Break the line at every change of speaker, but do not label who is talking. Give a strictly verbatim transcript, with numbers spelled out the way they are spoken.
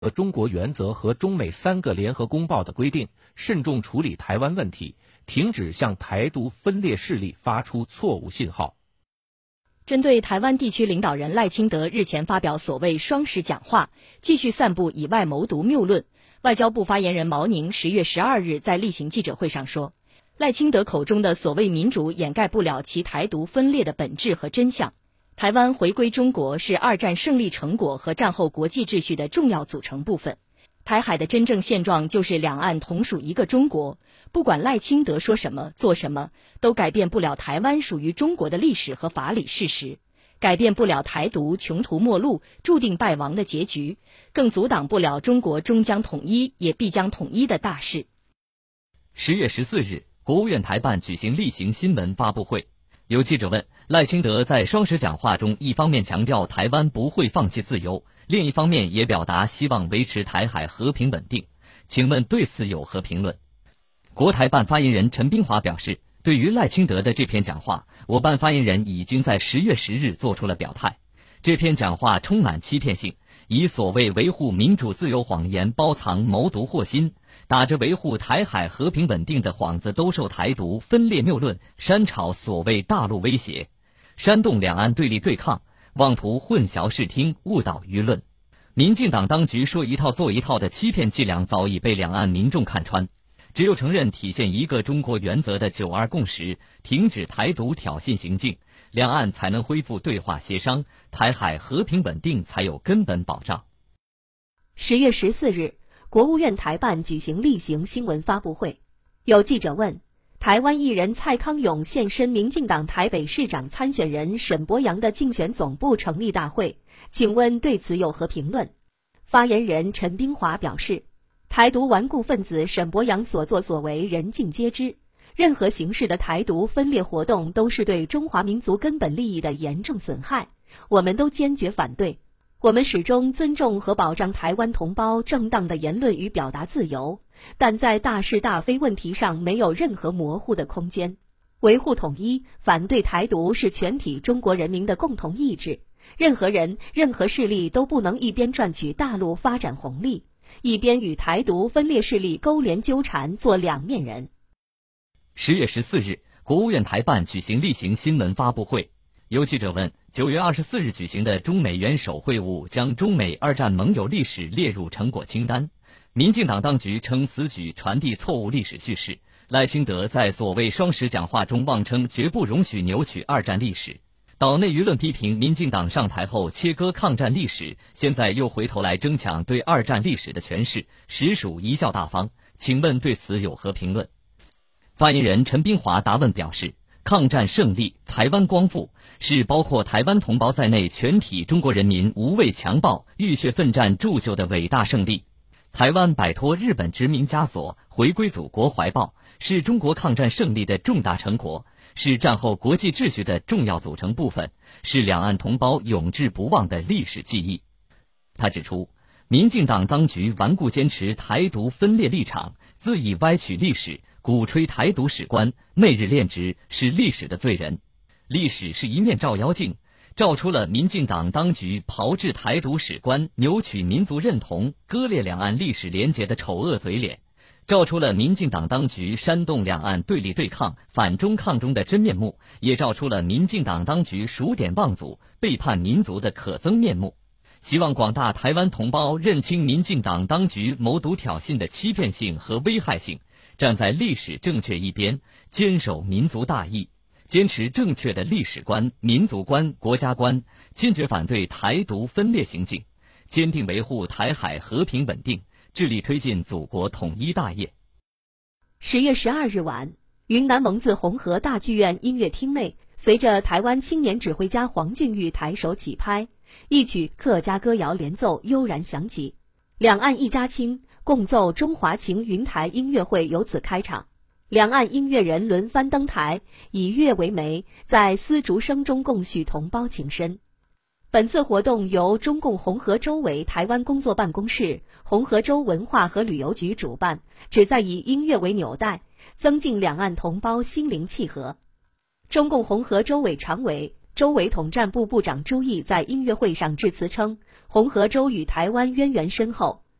和中国原则和中美三个联合公报的规定，慎重处理台湾问题，停止向台独分裂势力发出错误信号。
针对台湾地区领导人赖清德日前发表所谓双十讲话，继续散布以外谋独谬论，外交部发言人毛宁十月十二日在例行记者会上说，赖清德口中的所谓民主掩盖不了其台独分裂的本质和真相。台湾回归中国是二战胜利成果和战后国际秩序的重要组成部分。台海的真正现状就是两岸同属一个中国，不管赖清德说什么做什么，都改变不了台湾属于中国的历史和法理事实，改变不了台独穷途末路注定败亡的结局，更阻挡不了中国终将统一也必将统一的大势。
十月十四日，国务院台办举行例行新闻发布会，有记者问，赖清德在双十讲话中一方面强调台湾不会放弃自由，另一方面也表达希望维持台海和平稳定，请问对此有何评论？国台办发言人陈冰华表示，对于赖清德的这篇讲话，我办发言人已经在十月十日做出了表态。这篇讲话充满欺骗性，以所谓维护民主自由谎言包藏谋独祸心，打着维护台海和平稳定的幌子兜售台独分裂谬论，煽炒所谓大陆威胁，煽动两岸对立对抗，妄图混淆视听，误导舆论。民进党当局说一套做一套的欺骗伎俩早已被两岸民众看穿，只有承认体现一个中国原则的九二共识，停止台独挑衅行径，两岸才能恢复对话协商，台海和平稳定才有根本保障。
十月十四日，国务院台办举行例行新闻发布会，有记者问，台湾艺人蔡康永现身民进党台北市长参选人沈伯洋的竞选总部成立大会，请问对此有何评论？发言人陈冰华表示，台独顽固分子沈伯洋所作所为人尽皆知，任何形式的台独分裂活动都是对中华民族根本利益的严重损害，我们都坚决反对。我们始终尊重和保障台湾同胞正当的言论与表达自由，但在大是大非问题上没有任何模糊的空间。维护统一，反对台独是全体中国人民的共同意志，任何人、任何势力都不能一边赚取大陆发展红利，一边与台独分裂势力勾连纠缠，做两面人。
十月十四日，国务院台办举行例行新闻发布会，有记者问，九月二十四日举行的中美元首会晤将中美二战盟友历史列入成果清单，民进党当局称此举传递错误历史叙事，赖清德在所谓双十讲话中妄称绝不容许扭曲二战历史，岛内舆论批评民进党上台后切割抗战历史，现在又回头来争抢对二战历史的诠释，实属贻笑大方，请问对此有何评论？发言人陈冰华答问表示，抗战胜利，台湾光复，是包括台湾同胞在内全体中国人民无畏强暴、浴血奋战铸就的伟大胜利。台湾摆脱日本殖民枷锁，回归祖国怀抱，是中国抗战胜利的重大成果，是战后国际秩序的重要组成部分，是两岸同胞永志不忘的历史记忆。他指出，民进党当局顽固坚持台独分裂立场，恣意歪曲历史，鼓吹台独史观，媚日恋殖，是历史的罪人。历史是一面照妖镜，照出了民进党当局炮制台独史观，扭曲民族认同，割裂两岸历史连结的丑恶嘴脸，照出了民进党当局煽动两岸对立对抗、反中抗中的真面目，也照出了民进党当局数典忘祖、背叛民族的可憎面目。希望广大台湾同胞认清民进党当局谋独挑衅的欺骗性和危害性，站在历史正确一边，坚守民族大义，坚持正确的历史观、民族观、国家观，坚决反对台独分裂行径，坚定维护台海和平稳定，致力推进祖国统一大业。
十月十二日晚，云南蒙自红河大剧院音乐厅内，随着台湾青年指挥家黄俊玉抬手起拍，一曲客家歌谣连奏悠然响起，两岸一家亲，共奏中华情云台音乐会由此开场。两岸音乐人轮番登台，以乐为媒，在丝竹声中共叙同胞情深。本次活动由中共红河州委台湾工作办公室、红河州文化和旅游局主办，旨在以音乐为纽带，增进两岸同胞心灵契合。中共红河州委常委、州委统战部部长朱毅在音乐会上致辞称，红河州与台湾渊源深厚，